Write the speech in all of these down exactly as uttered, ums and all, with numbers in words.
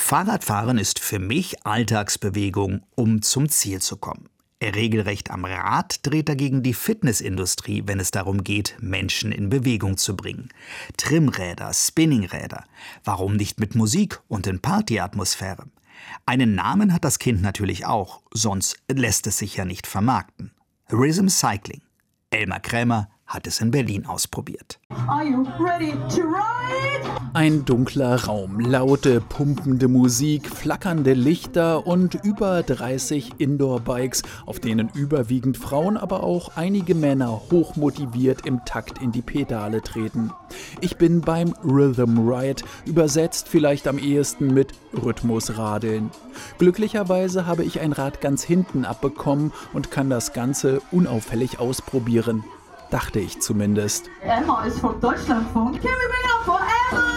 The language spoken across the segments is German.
Fahrradfahren ist für mich Alltagsbewegung, um zum Ziel zu kommen. Regelrecht am Rad dreht dagegen die Fitnessindustrie, wenn es darum geht, Menschen in Bewegung zu bringen. Trimmräder, Spinningräder. Warum nicht mit Musik und in Partyatmosphäre? Einen Namen hat das Kind natürlich auch, sonst lässt es sich ja nicht vermarkten. Rhythm Cycling. Elmar Krämer hat es in Berlin ausprobiert. Are you ready to ride? Ein dunkler Raum, laute, pumpende Musik, flackernde Lichter und über dreißig Indoor-Bikes, auf denen überwiegend Frauen, aber auch einige Männer hochmotiviert im Takt in die Pedale treten. Ich bin beim Rhythm Ride, übersetzt vielleicht am ehesten mit Rhythmusradeln. Glücklicherweise habe ich ein Rad ganz hinten abbekommen und kann das Ganze unauffällig ausprobieren. Dachte ich zumindest. Emma ist vom Deutschlandfunk. Can we bring up for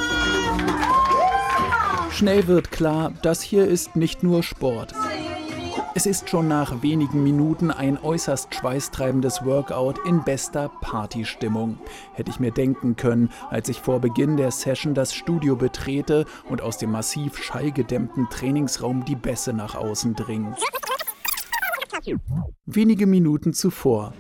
Emma? Schnell wird klar, das hier ist nicht nur Sport. Es ist schon nach wenigen Minuten ein äußerst schweißtreibendes Workout in bester Partystimmung. Hätte ich mir denken können, als ich vor Beginn der Session das Studio betrete und aus dem massiv schallgedämmten Trainingsraum die Bässe nach außen dringen. Wenige Minuten zuvor.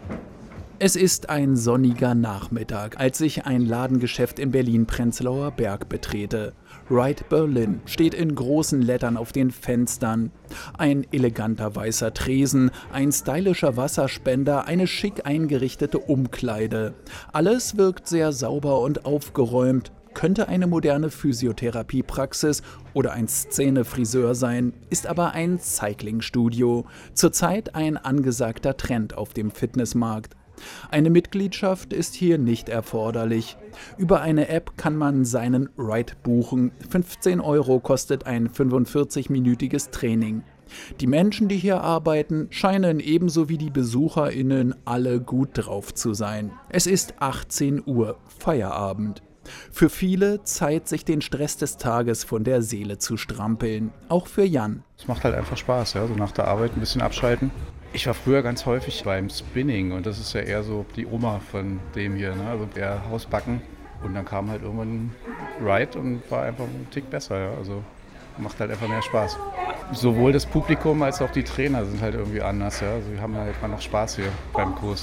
Es ist ein sonniger Nachmittag, als ich ein Ladengeschäft in Berlin-Prenzlauer Berg betrete. Ride Berlin steht in großen Lettern auf den Fenstern. Ein eleganter weißer Tresen, ein stylischer Wasserspender, eine schick eingerichtete Umkleide. Alles wirkt sehr sauber und aufgeräumt. Könnte eine moderne Physiotherapiepraxis oder ein Szene-Friseur sein, ist aber ein Cycling-Studio. Zurzeit ein angesagter Trend auf dem Fitnessmarkt. Eine Mitgliedschaft ist hier nicht erforderlich. Über eine App kann man seinen Ride buchen. fünfzehn Euro kostet ein fünfundvierzig-minütiges Training. Die Menschen, die hier arbeiten, scheinen ebenso wie die BesucherInnen alle gut drauf zu sein. Es ist achtzehn Uhr, Feierabend. Für viele Zeit, sich den Stress des Tages von der Seele zu strampeln. Auch für Jan. Es macht halt einfach Spaß, ja, so nach der Arbeit ein bisschen abschalten. Ich war früher ganz häufig beim Spinning und das ist ja eher so die Oma von dem hier, ne? Also eher Hausbacken. Und dann kam halt irgendwann ein Ride und war einfach ein Tick besser, ja. Also macht halt einfach mehr Spaß. Sowohl das Publikum als auch die Trainer sind halt irgendwie anders, ja. Also wir haben halt mal noch Spaß hier beim Kurs.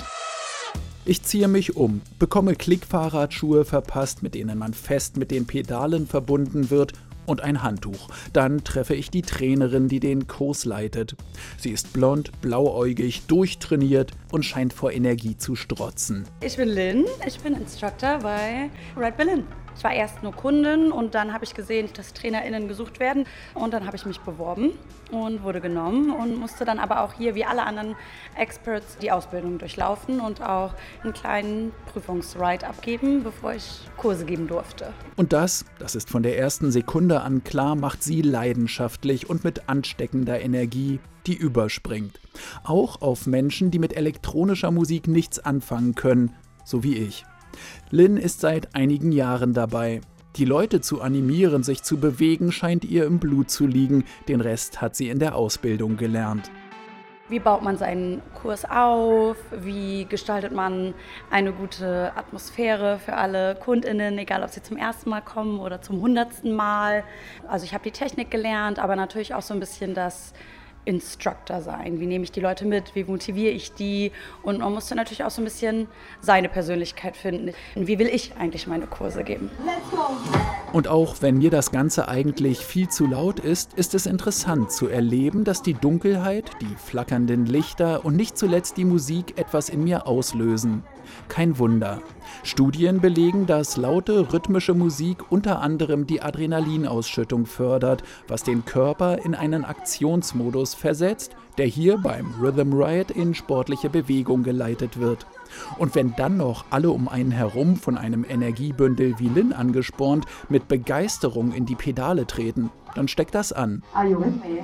Ich ziehe mich um, bekomme Klickfahrradschuhe verpasst, mit denen man fest mit den Pedalen verbunden wird, und ein Handtuch. Dann treffe ich die Trainerin, die den Kurs leitet. Sie ist blond, blauäugig, durchtrainiert und scheint vor Energie zu strotzen. Ich bin Lynn, ich bin Instructor bei Ride Berlin. Ich war erst nur Kundin und dann habe ich gesehen, dass TrainerInnen gesucht werden. Und dann habe ich mich beworben und wurde genommen und musste dann aber auch hier wie alle anderen Experts die Ausbildung durchlaufen und auch einen kleinen Prüfungsride abgeben, bevor ich Kurse geben durfte. Und das, das ist von der ersten Sekunde an klar, macht sie leidenschaftlich und mit ansteckender Energie, die überspringt. Auch auf Menschen, die mit elektronischer Musik nichts anfangen können, so wie ich. Lynn ist seit einigen Jahren dabei. Die Leute zu animieren, sich zu bewegen, scheint ihr im Blut zu liegen. Den Rest hat sie in der Ausbildung gelernt. Wie baut man seinen Kurs auf? Wie gestaltet man eine gute Atmosphäre für alle KundInnen, egal ob sie zum ersten Mal kommen oder zum hundertsten Mal? Also ich habe die Technik gelernt, aber natürlich auch so ein bisschen das Instructor sein. Wie nehme ich die Leute mit? Wie motiviere ich die? Und man musste natürlich auch so ein bisschen seine Persönlichkeit finden. Wie will ich eigentlich meine Kurse geben? Und auch wenn mir das Ganze eigentlich viel zu laut ist, ist es interessant zu erleben, dass die Dunkelheit, die flackernden Lichter und nicht zuletzt die Musik etwas in mir auslösen. Kein Wunder. Studien belegen, dass laute, rhythmische Musik unter anderem die Adrenalinausschüttung fördert, was den Körper in einen Aktionsmodus versetzt, der hier beim Rhythm Ride in sportliche Bewegung geleitet wird. Und wenn dann noch alle um einen herum von einem Energiebündel wie Lynn angespornt mit Begeisterung in die Pedale treten, dann steckt das an. Are you with me?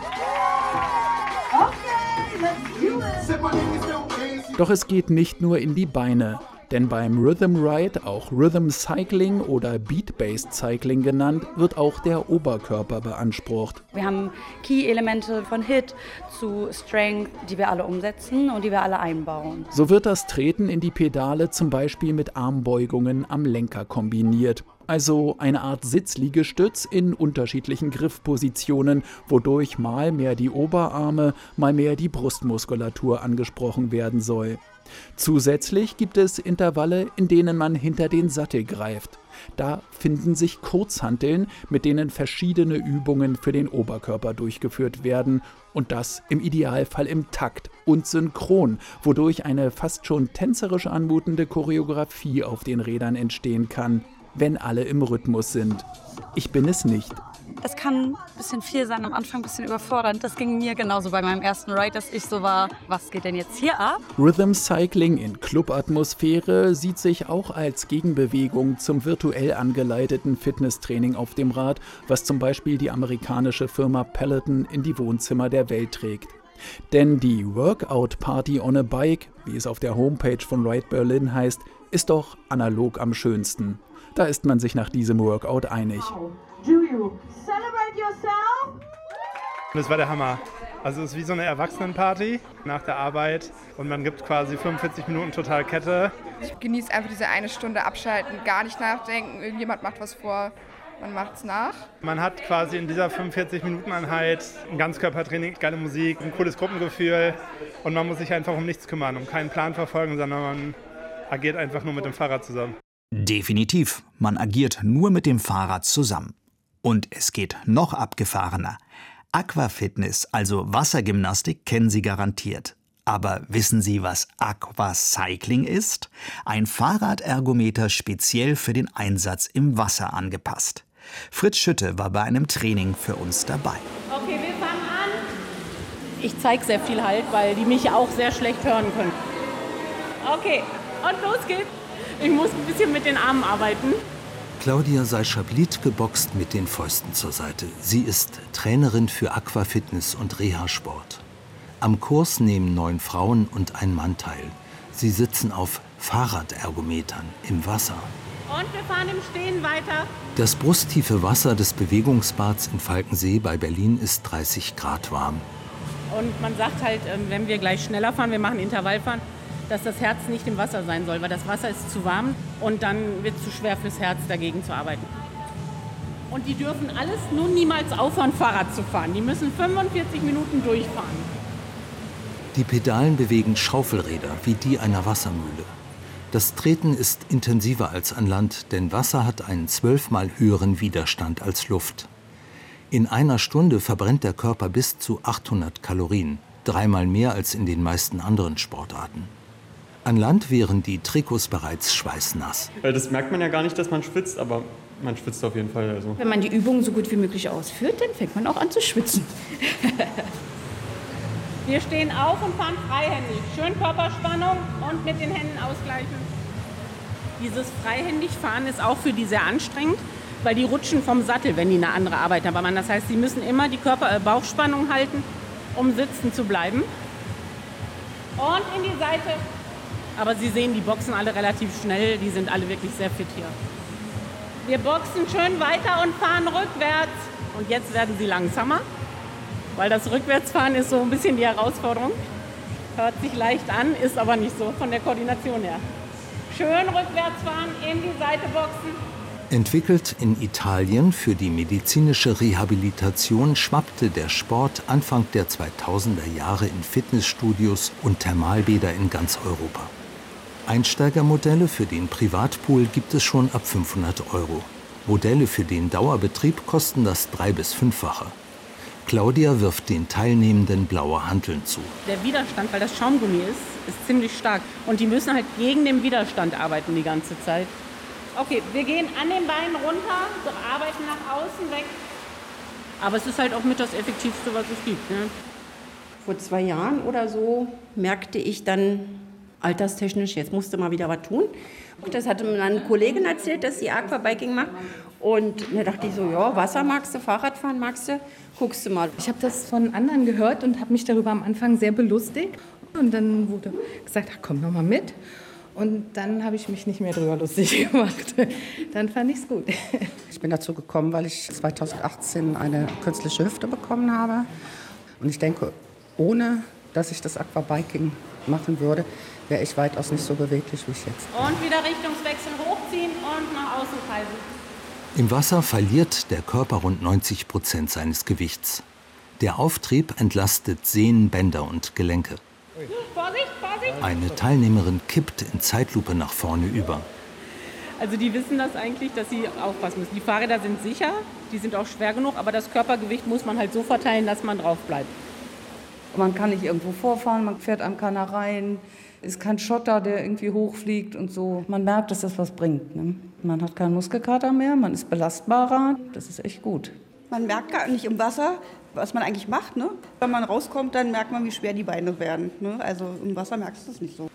Okay, let's do it. Doch es geht nicht nur in die Beine, denn beim Rhythm Ride, auch Rhythm Cycling oder Beat-Based Cycling genannt, wird auch der Oberkörper beansprucht. Wir haben Key-Elemente von Hit zu Strength, die wir alle umsetzen und die wir alle einbauen. So wird das Treten in die Pedale zum Beispiel mit Armbeugungen am Lenker kombiniert. Also eine Art Sitzliegestütz in unterschiedlichen Griffpositionen, wodurch mal mehr die Oberarme, mal mehr die Brustmuskulatur angesprochen werden soll. Zusätzlich gibt es Intervalle, in denen man hinter den Sattel greift. Da finden sich Kurzhanteln, mit denen verschiedene Übungen für den Oberkörper durchgeführt werden und das im Idealfall im Takt und synchron, wodurch eine fast schon tänzerisch anmutende Choreografie auf den Rädern entstehen kann, wenn alle im Rhythmus sind. Ich bin es nicht. Es kann ein bisschen viel sein, am Anfang ein bisschen überfordernd. Das ging mir genauso bei meinem ersten Ride, dass ich so war, was geht denn jetzt hier ab? Rhythm Cycling in Clubatmosphäre sieht sich auch als Gegenbewegung zum virtuell angeleiteten Fitnesstraining auf dem Rad, was zum Beispiel die amerikanische Firma Peloton in die Wohnzimmer der Welt trägt. Denn die Workout Party on a Bike, wie es auf der Homepage von Ride Berlin heißt, ist doch analog am schönsten. Da ist man sich nach diesem Workout einig. Do you celebrate yourself? Das war der Hammer. Also es ist wie so eine Erwachsenenparty nach der Arbeit und man gibt quasi fünfundvierzig Minuten total Kette. Ich genieße einfach diese eine Stunde abschalten, gar nicht nachdenken, irgendjemand macht was vor, man macht's nach. Man hat quasi in dieser fünfundvierzig Minuten Einheit ein Ganzkörpertraining, geile Musik, ein cooles Gruppengefühl und man muss sich einfach um nichts kümmern, um keinen Plan verfolgen, sondern man agiert einfach nur mit dem Fahrrad zusammen. Definitiv, man agiert nur mit dem Fahrrad zusammen. Und es geht noch abgefahrener. Aquafitness, also Wassergymnastik, kennen Sie garantiert. Aber wissen Sie, was Aquacycling ist? Ein Fahrradergometer speziell für den Einsatz im Wasser angepasst. Fritz Schütte war bei einem Training für uns dabei. Okay, wir fangen an. Ich zeige sehr viel halt, weil die mich auch sehr schlecht hören können. Okay, und los geht's. Ich muss ein bisschen mit den Armen arbeiten. Claudia Seischablit boxt mit den Fäusten zur Seite. Sie ist Trainerin für Aquafitness und Reha-Sport. Am Kurs nehmen neun Frauen und ein Mann teil. Sie sitzen auf Fahrradergometern im Wasser. Und wir fahren im Stehen weiter. Das brusttiefe Wasser des Bewegungsbads in Falkensee bei Berlin ist dreißig Grad warm. Und man sagt halt, wenn wir gleich schneller fahren, wir machen Intervallfahren, dass das Herz nicht im Wasser sein soll, weil das Wasser ist zu warm und dann wird es zu schwer fürs Herz, dagegen zu arbeiten. Und die dürfen alles nun niemals aufhören, Fahrrad zu fahren. Die müssen fünfundvierzig Minuten durchfahren. Die Pedalen bewegen Schaufelräder wie die einer Wassermühle. Das Treten ist intensiver als an Land, denn Wasser hat einen zwölfmal höheren Widerstand als Luft. In einer Stunde verbrennt der Körper bis zu achthundert Kalorien, dreimal mehr als in den meisten anderen Sportarten. An Land wären die Trikots bereits schweißnass. Das merkt man ja gar nicht, dass man schwitzt, aber man schwitzt auf jeden Fall. Also. Wenn man die Übungen so gut wie möglich ausführt, dann fängt man auch an zu schwitzen. Wir stehen auf und fahren freihändig. Schön Körperspannung und mit den Händen ausgleichen. Dieses freihändig fahren ist auch für die sehr anstrengend, weil die rutschen vom Sattel, wenn die eine andere Arbeit haben. Das heißt, sie müssen immer die Körper- äh, Bauchspannung halten, um sitzen zu bleiben. Und in die Seite. Aber Sie sehen, die boxen alle relativ schnell, die sind alle wirklich sehr fit hier. Wir boxen schön weiter und fahren rückwärts. Und jetzt werden sie langsamer, weil das Rückwärtsfahren ist so ein bisschen die Herausforderung. Hört sich leicht an, ist aber nicht so von der Koordination her. Schön rückwärts fahren, in die Seite boxen. Entwickelt in Italien für die medizinische Rehabilitation, schwappte der Sport Anfang der zweitausender Jahre in Fitnessstudios und Thermalbäder in ganz Europa. Einsteigermodelle für den Privatpool gibt es schon ab fünfhundert Euro. Modelle für den Dauerbetrieb kosten das drei- bis fünffache. Claudia wirft den Teilnehmenden blaue Hanteln zu. Der Widerstand, weil das Schaumgummi ist, ist ziemlich stark. Und die müssen halt gegen den Widerstand arbeiten die ganze Zeit. Okay, wir gehen an den Beinen runter, arbeiten nach außen weg. Aber es ist halt auch mit das Effektivste, was es gibt. Ne? Vor zwei Jahren oder so merkte ich dann alterstechnisch, jetzt musste mal wieder was tun. Das hatte mir eine Kollegin erzählt, dass sie Aquabiking macht. Und da dachte ich so, ja, Wasser magst du, Fahrradfahren magst du, guckst du mal. Ich habe das von anderen gehört und habe mich darüber am Anfang sehr belustigt. Und dann wurde gesagt, ach, komm noch mal mit. Und dann habe ich mich nicht mehr darüber lustig gemacht. Dann fand ich es gut. Ich bin dazu gekommen, weil ich zweitausendachtzehn eine künstliche Hüfte bekommen habe. Und ich denke, ohne dass ich das Aquabiking machen würde, wäre ich weitaus nicht so beweglich wie ich jetzt. Und wieder Richtungswechsel hochziehen und nach außen kreisen. Im Wasser verliert der Körper rund neunzig Prozent seines Gewichts. Der Auftrieb entlastet Sehnen, Bänder und Gelenke. Vorsicht, Vorsicht! Eine Teilnehmerin kippt in Zeitlupe nach vorne über. Also die wissen das eigentlich, dass sie aufpassen müssen. Die Fahrräder sind sicher, die sind auch schwer genug, aber das Körpergewicht muss man halt so verteilen, dass man drauf bleibt. Man kann nicht irgendwo vorfahren, man fährt am Kanal rein. Es ist kein Schotter, der irgendwie hochfliegt und so. Man merkt, dass das was bringt. Ne? Man hat keinen Muskelkater mehr, man ist belastbarer. Das ist echt gut. Man merkt gar nicht im Wasser, was man eigentlich macht. Ne? Wenn man rauskommt, dann merkt man, wie schwer die Beine werden. Ne? Also im Wasser merkst du es nicht so.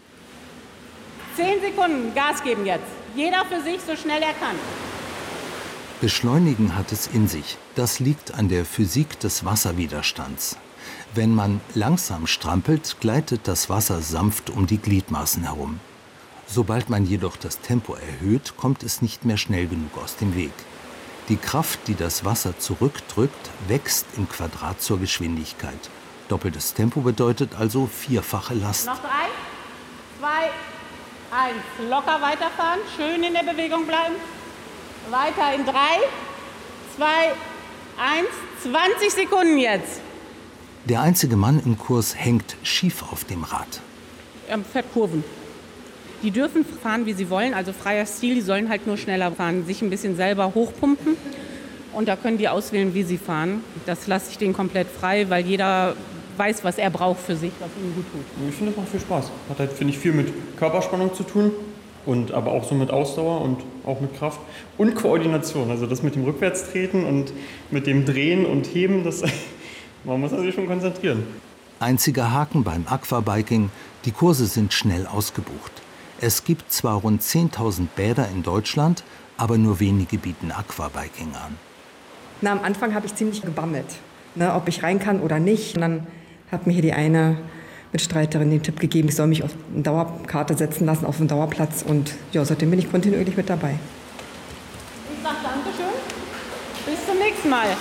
Zehn Sekunden Gas geben jetzt. Jeder für sich, so schnell er kann. Beschleunigen hat es in sich. Das liegt an der Physik des Wasserwiderstands. Wenn man langsam strampelt, gleitet das Wasser sanft um die Gliedmaßen herum. Sobald man jedoch das Tempo erhöht, kommt es nicht mehr schnell genug aus dem Weg. Die Kraft, die das Wasser zurückdrückt, wächst im Quadrat zur Geschwindigkeit. Doppeltes Tempo bedeutet also vierfache Last. Noch drei, zwei, eins. Locker weiterfahren, schön in der Bewegung bleiben. Weiter in drei, zwei, eins. zwanzig Sekunden jetzt. Der einzige Mann im Kurs hängt schief auf dem Rad. Er fährt Kurven. Die dürfen fahren, wie sie wollen, also freier Stil. Die sollen halt nur schneller fahren, sich ein bisschen selber hochpumpen. Und da können die auswählen, wie sie fahren. Das lasse ich denen komplett frei, weil jeder weiß, was er braucht für sich, was ihm gut tut. Ich finde, das macht viel Spaß. Hat halt, finde ich, viel mit Körperspannung zu tun. Und aber auch so mit Ausdauer und auch mit Kraft. Und Koordination. Also das mit dem Rückwärtstreten und mit dem Drehen und Heben, das... Man muss sich schon konzentrieren. Einziger Haken beim Aquabiking: die Kurse sind schnell ausgebucht. Es gibt zwar rund zehntausend Bäder in Deutschland, aber nur wenige bieten Aquabiking an. Na, am Anfang habe ich ziemlich gebammelt, ne, ob ich rein kann oder nicht. Und dann hat mir hier die eine Mitstreiterin den Tipp gegeben, ich soll mich auf eine Dauerkarte setzen lassen, auf einen Dauerplatz. Und ja, seitdem bin ich kontinuierlich mit dabei. Ich sage Dankeschön. Bis zum nächsten Mal.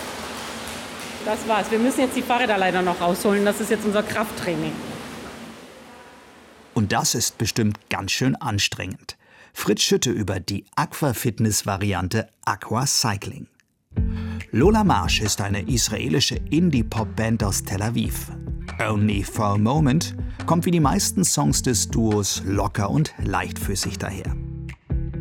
Das war's. Wir müssen jetzt die Fahrräder leider noch rausholen. Das ist jetzt unser Krafttraining. Und das ist bestimmt ganz schön anstrengend. Fritz Schütte über die Aquafitness-Variante Aquacycling. Lola Marsh ist eine israelische Indie-Pop-Band aus Tel Aviv. Only for a Moment kommt wie die meisten Songs des Duos locker und leichtfüßig daher.